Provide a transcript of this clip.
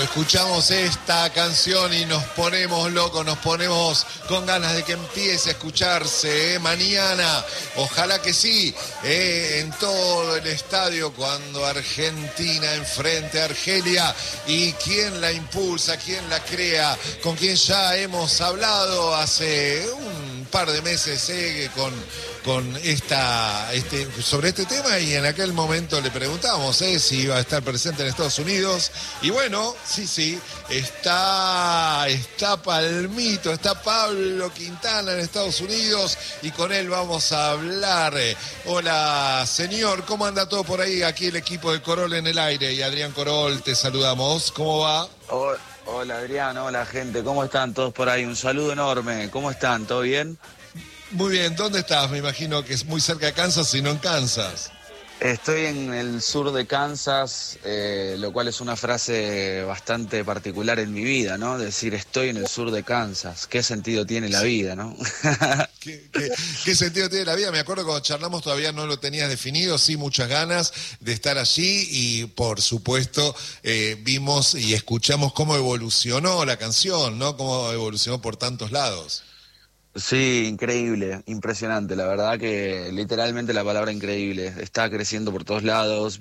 escuchamos esta canción y nos ponemos locos, nos ponemos con ganas de que empiece a escucharse mañana. Ojalá que sí, en todo el estadio cuando Argentina enfrente a Argelia. ¿Y quién la impulsa, quién la crea? Con quien ya hemos hablado hace un par de meses sobre este tema, y en aquel momento le preguntamos si iba a estar presente en Estados Unidos, y bueno, sí, está Palmito, está Pablo Quintana en Estados Unidos, y con él vamos a hablar. Hola, señor, ¿cómo anda todo por ahí? Aquí el equipo de Corol en el aire, y Adrián Corol, te saludamos. ¿Cómo va? Hola Adrián, hola gente, ¿cómo están todos por ahí? Un saludo enorme, ¿cómo están? ¿Todo bien? Muy bien, ¿dónde estás? Me imagino que es muy cerca de Kansas, si no en Kansas. Estoy en el sur de Kansas, lo cual es una frase bastante particular en mi vida, ¿no? Decir, estoy en el sur de Kansas. ¿Qué sentido tiene la vida, no? ¿Qué sentido tiene la vida? Me acuerdo cuando charlamos todavía no lo tenías definido, sí, muchas ganas de estar allí, y por supuesto vimos y escuchamos cómo evolucionó la canción, ¿no? Cómo evolucionó por tantos lados. Sí, increíble, impresionante, la verdad que literalmente la palabra increíble. Está creciendo por todos lados.